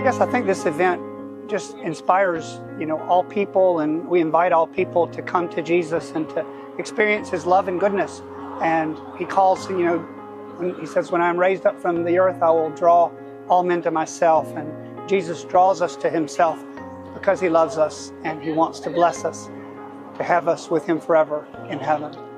Yes, I think this event just inspires, all people, and we invite all people to come to Jesus and to experience His love and goodness. And He calls, He says, when I'm raised up from the earth, I will draw all men to myself. And Jesus draws us to Himself because He loves us and He wants to bless us, to have us with Him forever in heaven.